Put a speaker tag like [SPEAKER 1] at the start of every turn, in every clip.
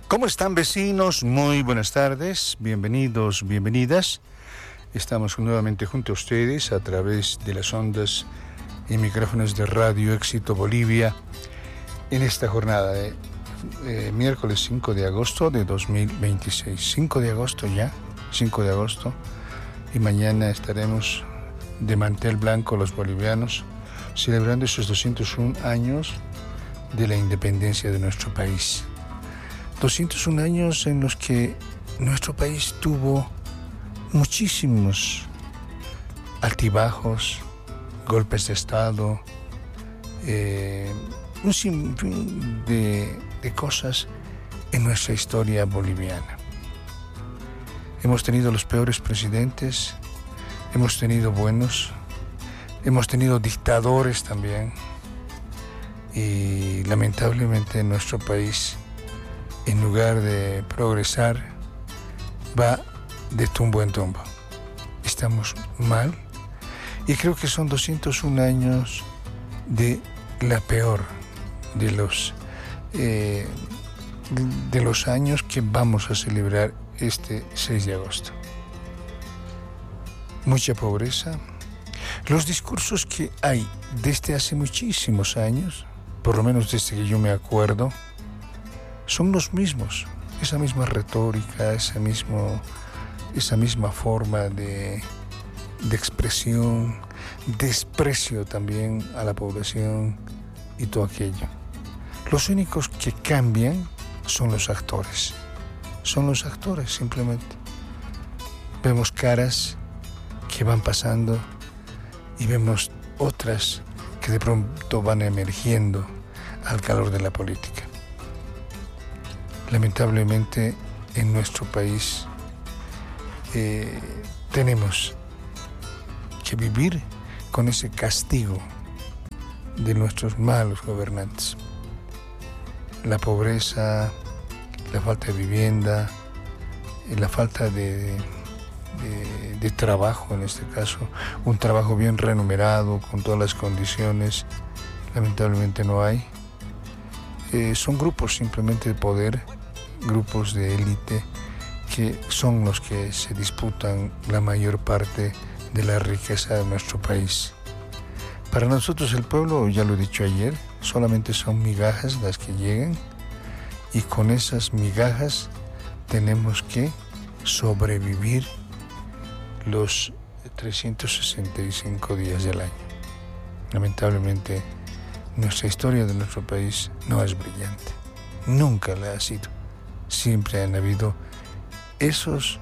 [SPEAKER 1] ¿Cómo están, vecinos? Muy buenas tardes, bienvenidos, bienvenidas. Estamos nuevamente junto a ustedes a través de las ondas y micrófonos de Radio Éxito Bolivia en esta jornada de miércoles 5 de agosto de 2026. 5 de agosto ya, 5 de agosto, y mañana estaremos de mantel blanco los bolivianos celebrando esos 201 años de la independencia de nuestro país. 201 años en los que nuestro país tuvo muchísimos altibajos, golpes de Estado, un sinfín de cosas en nuestra historia boliviana. Hemos tenido los peores presidentes, hemos tenido buenos, hemos tenido dictadores también, y lamentablemente en nuestro país, en lugar de progresar, va de tumbo en tumbo. Estamos mal y creo que son 201 años de la peor de los años que vamos a celebrar este 6 de agosto. Mucha pobreza. Los discursos que hay desde hace muchísimos años, por lo menos desde que yo me acuerdo, son los mismos, esa misma retórica, esa misma forma de expresión, desprecio también a la población y todo aquello. Los únicos que cambian son los actores simplemente. Vemos caras que van pasando y vemos otras que de pronto van emergiendo al calor de la política. Lamentablemente en nuestro país tenemos que vivir con ese castigo de nuestros malos gobernantes. La pobreza, la falta de vivienda, la falta de trabajo, en este caso, un trabajo bien remunerado, con todas las condiciones, lamentablemente no hay. Son grupos simplemente de poder, grupos de élite, que son los que se disputan la mayor parte de la riqueza de nuestro país. Para nosotros el pueblo, ya lo he dicho ayer, solamente son migajas las que llegan, y con esas migajas tenemos que sobrevivir los 365 días del año. Lamentablemente, nuestra historia de nuestro país no es brillante. Nunca la ha sido. Siempre han habido esos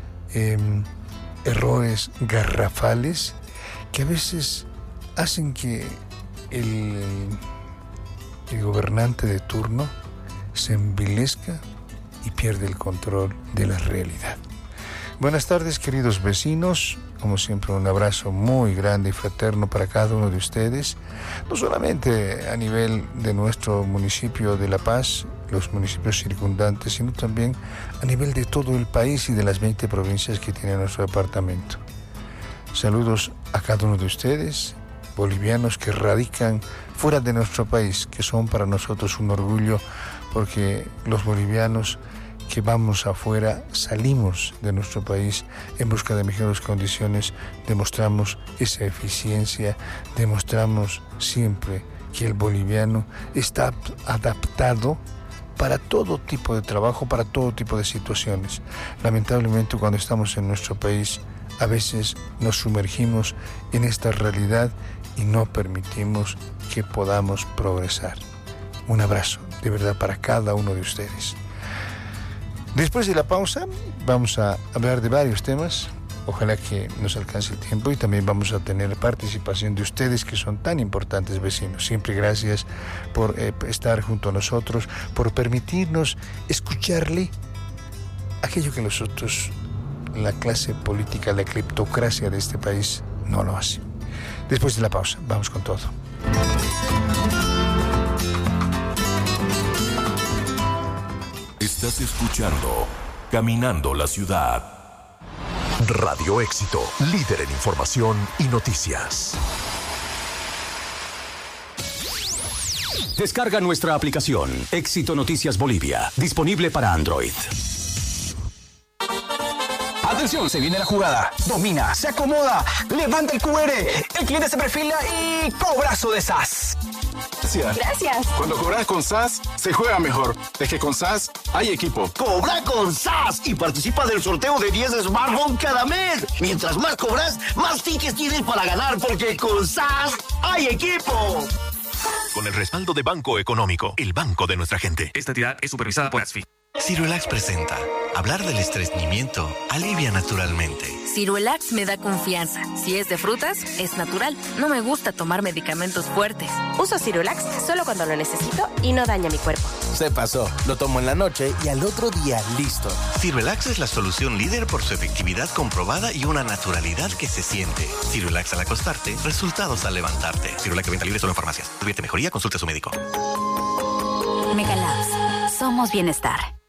[SPEAKER 1] errores garrafales que a veces hacen que el gobernante de turno se envilezca y pierde el control de la realidad. Buenas tardes, queridos vecinos. Como siempre, un abrazo muy grande y fraterno para cada uno de ustedes, no solamente a nivel de nuestro municipio de La Paz, los municipios circundantes, sino también a nivel de todo el país y de las 20 provincias que tiene nuestro departamento. Saludos a cada uno de ustedes, bolivianos que radican fuera de nuestro país, que son para nosotros un orgullo, porque los bolivianos que vamos afuera, salimos de nuestro país en busca de mejores condiciones, demostramos esa eficiencia, demostramos siempre que el boliviano está adaptado para todo tipo de trabajo, para todo tipo de situaciones. Lamentablemente, cuando estamos en nuestro país, a veces nos sumergimos en esta realidad y no permitimos que podamos progresar. Un abrazo, de verdad, para cada uno de ustedes. Después de la pausa vamos a hablar de varios temas, ojalá que nos alcance el tiempo, y también vamos a tener participación de ustedes que son tan importantes, vecinos. Siempre gracias por estar junto a nosotros, por permitirnos escucharle aquello que nosotros, la clase política, la cleptocracia de este país, no lo hace. Después de la pausa, vamos con todo.
[SPEAKER 2] Estás escuchando Caminando la Ciudad.
[SPEAKER 3] Radio Éxito, líder en información y noticias.
[SPEAKER 4] Descarga nuestra aplicación Éxito Noticias Bolivia, disponible para Android.
[SPEAKER 5] Atención, se viene la jugada. Domina, se acomoda, levanta el QR. El cliente se perfila y cobrazo de SAS.
[SPEAKER 6] Gracias.
[SPEAKER 7] Cuando cobras con SAS, se juega mejor. Es que con SAS hay equipo.
[SPEAKER 8] Cobra con SAS y participa del sorteo de 10 smartphones cada mes. Mientras más cobras, más tickets tienes para ganar, porque con SAS hay equipo.
[SPEAKER 3] Con el respaldo de Banco Económico, el banco de nuestra gente.
[SPEAKER 9] Esta entidad es supervisada por ASFI.
[SPEAKER 10] Ciruelax presenta. Hablar del estreñimiento alivia naturalmente.
[SPEAKER 11] Ciruelax me da confianza. Si es de frutas, es natural. No me gusta tomar medicamentos fuertes.
[SPEAKER 12] Uso Ciruelax solo cuando lo necesito y no daña mi cuerpo.
[SPEAKER 13] Se pasó. Lo tomo en la noche y al otro día listo.
[SPEAKER 10] Ciruelax es la solución líder por su efectividad comprobada y una naturalidad que se siente. Ciruelax al acostarte, resultados al levantarte. Ciruelax de venta libre solo en farmacias. Advierte mejoría, consulte a su médico.
[SPEAKER 14] Megalabs. Somos bienestar.